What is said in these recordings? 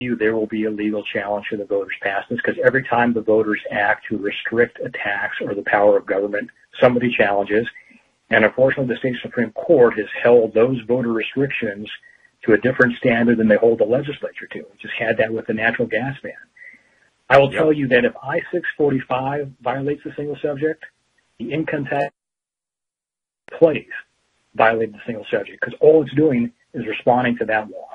there will be a legal challenge to the voters pass this, because every time the voters act to restrict a tax or the power of government, somebody challenges. And unfortunately, the state Supreme Court has held those voter restrictions to a different standard than they hold the legislature to. We just had that with the natural gas ban. I will tell you that if I-645 violates the single subject, the income tax place violates the single subject, because all it's doing is responding to that law.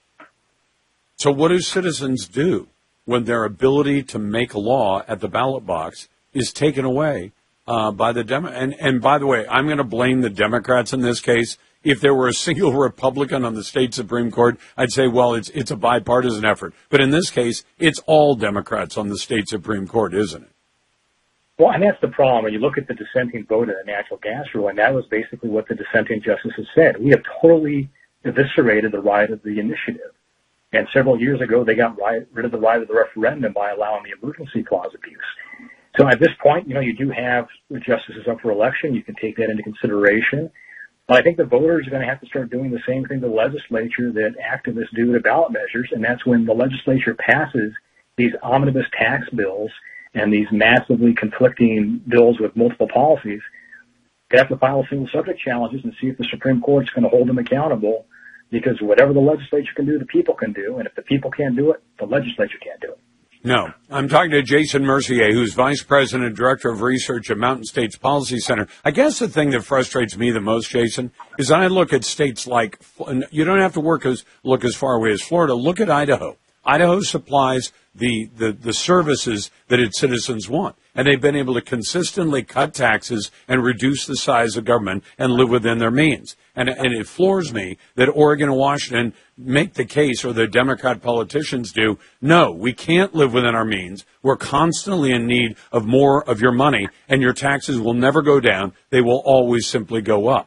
So what do citizens do when their ability to make a law at the ballot box is taken away by the And by the way, I'm going to blame the Democrats in this case. If there were a single Republican on the state Supreme Court, I'd say, well, it's a bipartisan effort. But in this case, it's all Democrats on the state Supreme Court, isn't it? Well, and that's the problem. When you look at the dissenting vote in the natural gas rule, and that was basically what the dissenting justices said. We have totally eviscerated the right of the initiative. And several years ago, they got rid of the right of the referendum by allowing the emergency clause abuse. So at this point, you do have the justices up for election. You can take that into consideration. But I think the voters are going to have to start doing the same thing to the legislature that activists do to ballot measures, and that's when the legislature passes these omnibus tax bills and these massively conflicting bills with multiple policies. They have to file single subject challenges and see if the Supreme Court's going to hold them accountable, because whatever the legislature can do, the people can do, and if the people can't do it, the legislature can't do it. No. I'm talking to Jason Mercier, who's Vice President and Director of Research at Mountain States Policy Center. I guess the thing that frustrates me the most, Jason, is I look at states like, you don't have to look as far away as Florida. Look at Idaho. Idaho supplies the services that its citizens want. And they've been able to consistently cut taxes and reduce the size of government and live within their means. And it floors me that Oregon and Washington make the case, or the Democrat politicians do, no, we can't live within our means. We're constantly in need of more of your money, and your taxes will never go down. They will always simply go up.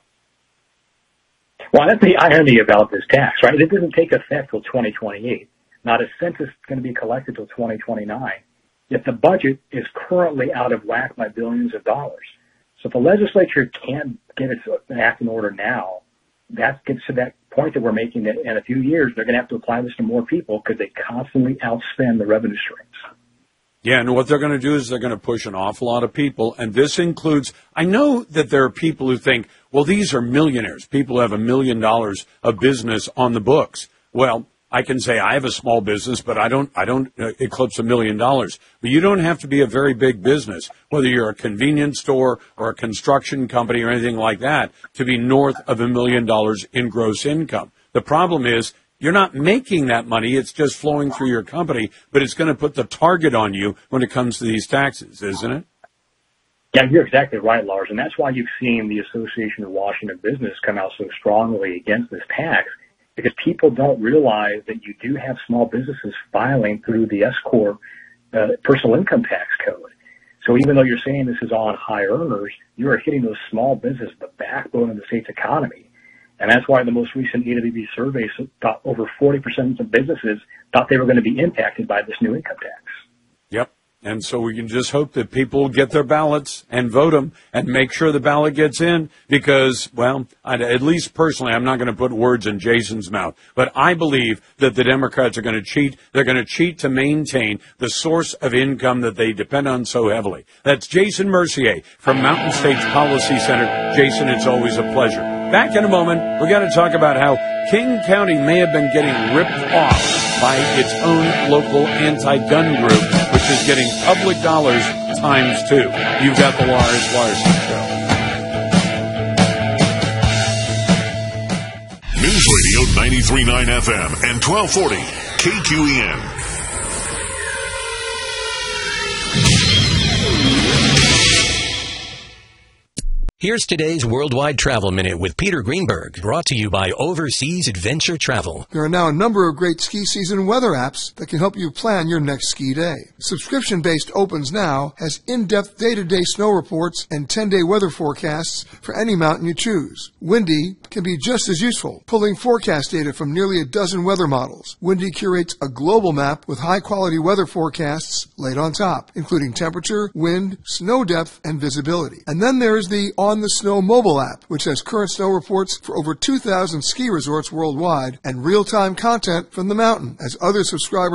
Well, that's the irony about this tax, right? It doesn't take effect till 2028. Not a cent is going to be collected till 2029. Yet the budget is currently out of whack by billions of dollars. So if the legislature can't get its act in order now, that gets to that point that we're making that in a few years they're going to have to apply this to more people because they constantly outspend the revenue streams. Yeah, and what they're going to do is they're going to push an awful lot of people, and this includes, I know that there are people who think, well, these are millionaires. People who have $1 million of business on the books. Well, I can say I have a small business, but I don't eclipse $1 million. But you don't have to be a very big business, whether you're a convenience store or a construction company or anything like that, to be north of $1 million in gross income. The problem is you're not making that money. It's just flowing through your company, but it's going to put the target on you when it comes to these taxes, isn't it? Yeah, you're exactly right, Lars. And that's why you've seen the Association of Washington Business come out so strongly against this tax. Because people don't realize that you do have small businesses filing through the S-Corp personal income tax code. So even though you're saying this is on high earners, you are hitting those small businesses, the backbone of the state's economy. And that's why the most recent EWB survey thought over 40% of businesses thought they were going to be impacted by this new income tax. Yep. And so we can just hope that people get their ballots and vote them and make sure the ballot gets in because, well, at least personally, I'm not going to put words in Jason's mouth, but I believe that the Democrats are going to cheat. They're going to cheat to maintain the source of income that they depend on so heavily. That's Jason Mercier from Mountain States Policy Center. Jason, it's always a pleasure. Back in a moment, we're going to talk about how King County may have been getting ripped off by its own local anti-gun group, which is getting public dollars times 2. You've got the Lars Larson Show. News Radio 93.9 FM and 1240 KQEN. Here's today's Worldwide Travel Minute with Peter Greenberg, brought to you by Overseas Adventure Travel. There are now a number of great ski season weather apps that can help you plan your next ski day. Subscription-based Opens Now has in-depth day-to-day snow reports and 10-day weather forecasts for any mountain you choose. Windy can be just as useful, pulling forecast data from nearly a dozen weather models. Windy curates a global map with high-quality weather forecasts laid on top, including temperature, wind, snow depth, and visibility. And then there's the On the Snow mobile app, which has current snow reports for over 2,000 ski resorts worldwide and real-time content from the mountain. As other subscribers